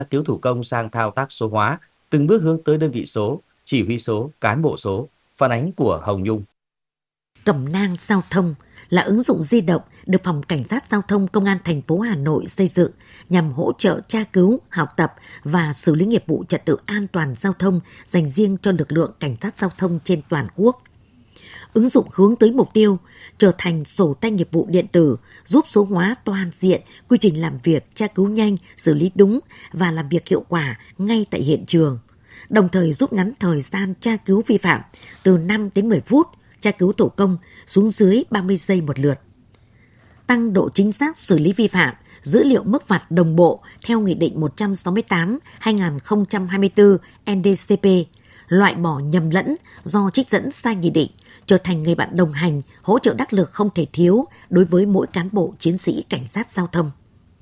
cứu thủ công sang thao tác số hóa, từng bước hướng tới đơn vị số, chỉ huy số, cán bộ số. Phản ánh của Hồng Nhung. Cẩm nang giao thông là ứng dụng di động được Phòng Cảnh sát Giao thông Công an thành phố Hà Nội xây dựng nhằm hỗ trợ tra cứu, học tập và xử lý nghiệp vụ trật tự an toàn giao thông dành riêng cho lực lượng cảnh sát giao thông trên toàn quốc. Ứng dụng hướng tới mục tiêu trở thành sổ tay nghiệp vụ điện tử, giúp số hóa toàn diện quy trình làm việc, tra cứu nhanh, xử lý đúng và làm việc hiệu quả ngay tại hiện trường, đồng thời rút ngắn thời gian tra cứu vi phạm từ 5 đến 10 phút, tra cứu thủ công xuống dưới 30 giây một lượt. Tăng độ chính xác xử lý vi phạm, dữ liệu mức phạt đồng bộ theo Nghị định 168/2024 NDCP, loại bỏ nhầm lẫn do trích dẫn sai nghị định, trở thành người bạn đồng hành, hỗ trợ đắc lực không thể thiếu đối với mỗi cán bộ chiến sĩ cảnh sát giao thông.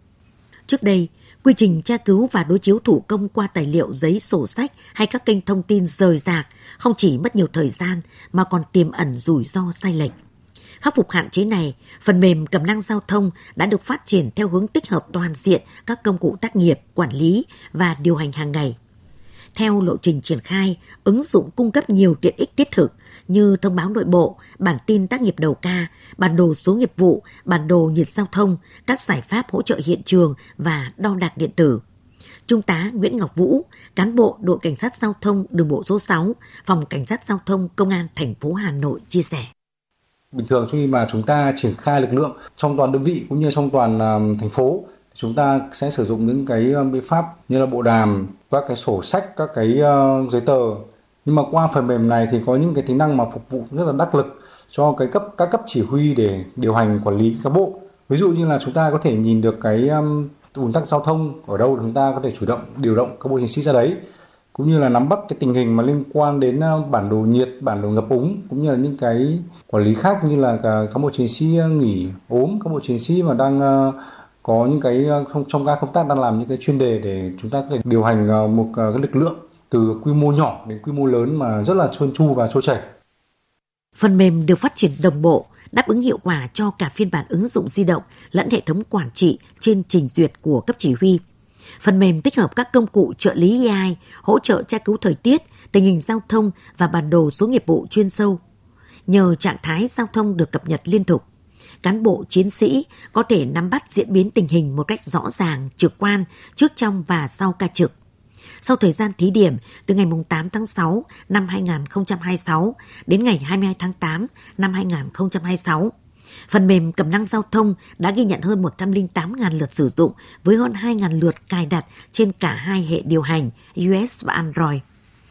Trước đây, quy trình tra cứu và đối chiếu thủ công qua tài liệu giấy, sổ sách hay các kênh thông tin rời rạc không chỉ mất nhiều thời gian mà còn tiềm ẩn rủi ro sai lệch. Khắc phục hạn chế này, phần mềm Cẩm nang giao thông đã được phát triển theo hướng tích hợp toàn diện các công cụ tác nghiệp, quản lý và điều hành hàng ngày. Theo lộ trình triển khai, ứng dụng cung cấp nhiều tiện ích thiết thực như thông báo nội bộ, bản tin tác nghiệp đầu ca, bản đồ số nghiệp vụ, bản đồ nhiệt giao thông, các giải pháp hỗ trợ hiện trường và đo đạc điện tử. Trung tá Nguyễn Ngọc Vũ, cán bộ đội Cảnh sát Giao thông Đường bộ số 6, Phòng Cảnh sát Giao thông Công an thành phố Hà Nội chia sẻ. Bình thường khi mà chúng ta triển khai lực lượng trong toàn đơn vị cũng như trong toàn thành phố, chúng ta sẽ sử dụng những cái biện pháp như là bộ đàm, các cái sổ sách, các cái giấy tờ. Nhưng mà qua phần mềm này thì có những cái tính năng mà phục vụ rất là đắc lực cho các cấp chỉ huy để điều hành quản lý cán bộ. Ví dụ như là chúng ta có thể nhìn được cái ùn tắc giao thông ở đâu, chúng ta có thể chủ động điều động các bộ chiến sĩ ra đấy, cũng như là nắm bắt cái tình hình mà liên quan đến bản đồ nhiệt, bản đồ ngập úng, cũng như là những cái quản lý khác như là các bộ chiến sĩ nghỉ ốm, các bộ chiến sĩ mà đang có những cái trong các công tác đang làm những cái chuyên đề để chúng ta có thể điều hành một cái lực lượng từ quy mô nhỏ đến quy mô lớn mà rất là trơn tru và trôi chảy. Phần mềm được phát triển đồng bộ, đáp ứng hiệu quả cho cả phiên bản ứng dụng di động lẫn hệ thống quản trị trên trình duyệt của cấp chỉ huy. Phần mềm tích hợp các công cụ trợ lý AI, hỗ trợ tra cứu thời tiết, tình hình giao thông và bản đồ số nghiệp vụ chuyên sâu. Nhờ trạng thái giao thông được cập nhật liên tục, cán bộ chiến sĩ có thể nắm bắt diễn biến tình hình một cách rõ ràng, trực quan trước, trong và sau ca trực. Sau thời gian thí điểm từ ngày 8 tháng 6 năm 2026 đến ngày 22 tháng 8 năm 2026, phần mềm Cẩm nang giao thông đã ghi nhận hơn 108.000 lượt sử dụng với hơn 2.000 lượt cài đặt trên cả hai hệ điều hành iOS và Android.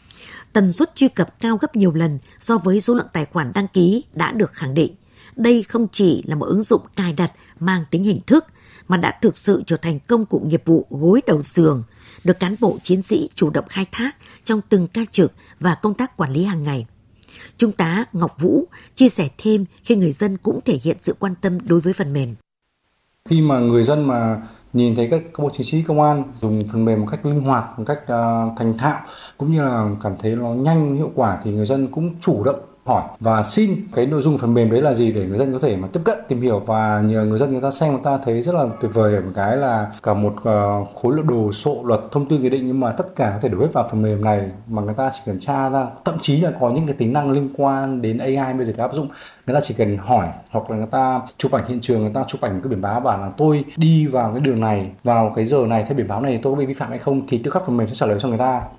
Tần suất truy cập cao gấp nhiều lần so với số lượng tài khoản đăng ký đã được khẳng định. Đây không chỉ là một ứng dụng cài đặt mang tính hình thức mà đã thực sự trở thành công cụ nghiệp vụ gối đầu giường, được cán bộ chiến sĩ chủ động khai thác trong từng ca trực và công tác quản lý hàng ngày. Trung tá Ngọc Vũ chia sẻ thêm khi người dân cũng thể hiện sự quan tâm đối với phần mềm. Khi mà người dân mà nhìn thấy các bộ chiến sĩ công an dùng phần mềm một cách linh hoạt, một cách thành thạo cũng như là cảm thấy nó nhanh, hiệu quả thì người dân cũng chủ động hỏi và xin cái nội dung phần mềm đấy là gì để người dân có thể mà tiếp cận tìm hiểu, và nhờ người dân người ta xem, người ta thấy rất là tuyệt vời ở một cái là cả một khối lượng đồ sộ luật thông tư nghị định, nhưng mà tất cả có thể đổ hết vào phần mềm này mà người ta chỉ cần tra ra, thậm chí là có những cái tính năng liên quan đến AI bây giờ đã áp dụng. Người ta chỉ cần hỏi hoặc là người ta chụp ảnh hiện trường, người ta chụp ảnh cái biển báo bảo là tôi đi vào cái đường này vào cái giờ này theo biển báo này tôi có bị vi phạm hay không, thì tức khắc phần mềm sẽ trả lời cho người ta.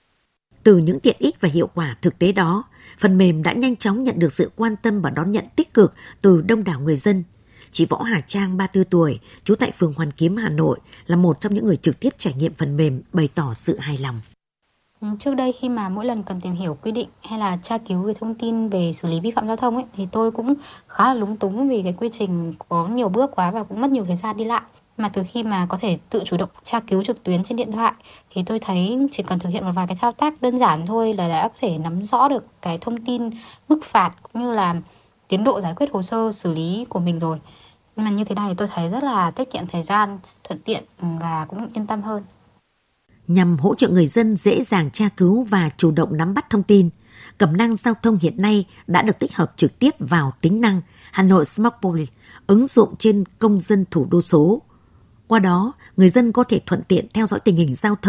Từ những tiện ích và hiệu quả thực tế đó, phần mềm đã nhanh chóng nhận được sự quan tâm và đón nhận tích cực từ đông đảo người dân. Chị Võ Hà Trang, 34 tuổi, trú tại phường Hoàn Kiếm, Hà Nội, là một trong những người trực tiếp trải nghiệm phần mềm, bày tỏ sự hài lòng. Trước đây khi mà mỗi lần cần tìm hiểu quy định hay là tra cứu cái thông tin về xử lý vi phạm giao thông ấy, thì tôi cũng khá là lúng túng vì cái quy trình có nhiều bước quá và cũng mất nhiều thời gian đi lại. Mà từ khi mà có thể tự chủ động tra cứu trực tuyến trên điện thoại thì tôi thấy chỉ cần thực hiện một vài cái thao tác đơn giản thôi là đã có thể nắm rõ được cái thông tin mức phạt cũng như là tiến độ giải quyết hồ sơ xử lý của mình rồi. Nhưng mà như thế này tôi thấy rất là tiết kiệm thời gian, thuận tiện và cũng yên tâm hơn. Nhằm hỗ trợ người dân dễ dàng tra cứu và chủ động nắm bắt thông tin, Cẩm nang giao thông hiện nay đã được tích hợp trực tiếp vào tính năng Hà Nội Smart Police, ứng dụng trên công dân thủ đô số. Qua đó, người dân có thể thuận tiện theo dõi tình hình giao thông